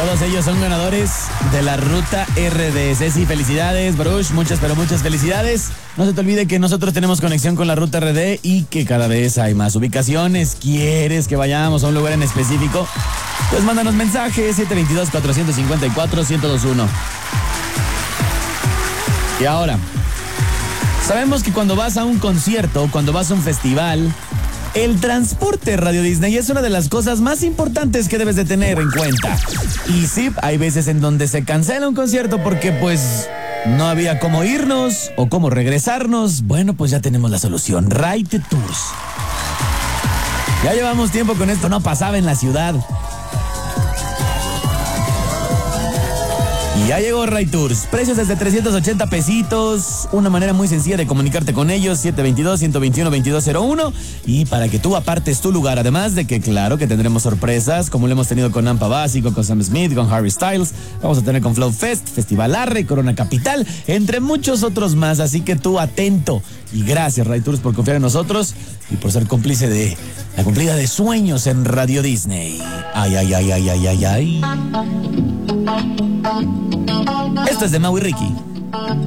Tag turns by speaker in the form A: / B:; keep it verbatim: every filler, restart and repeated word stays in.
A: Todos ellos son ganadores de la Ruta R D. Ceci, felicidades. Baruch, muchas, pero muchas felicidades. No se te olvide que nosotros tenemos conexión con la Ruta R D y que cada vez hay más ubicaciones. ¿Quieres que vayamos a un lugar en específico? Pues mándanos mensaje siete dos dos, cuatro cinco cuatro, uno cero dos uno. Y ahora, sabemos que cuando vas a un concierto, cuando vas a un festival, el transporte Radio Disney es una de las cosas más importantes que debes de tener en cuenta. Y sí, hay veces en donde se cancela un concierto porque pues no había cómo irnos o cómo regresarnos. Bueno, pues ya tenemos la solución. Ride Tours. Ya llevamos tiempo con esto, no pasaba en la ciudad. Y ya llegó Ride Tours. Precios desde trescientos ochenta pesitos. Una manera muy sencilla de comunicarte con ellos. siete dos dos, uno dos uno, dos dos cero uno. Y para que tú apartes tu lugar. Además de que, claro, que tendremos sorpresas. Como lo hemos tenido con Nampa Básico, con Sam Smith, con Harry Styles. Vamos a tener con Flow Fest, Festival Arre, Corona Capital. Entre muchos otros más. Así que tú atento. Y gracias, Ride Tours, por confiar en nosotros. Y por ser cómplice de la cumplida de sueños en Radio Disney. Ay, ay, ay, ay, ay, ay, ay. Esto es de Mau y Ricky.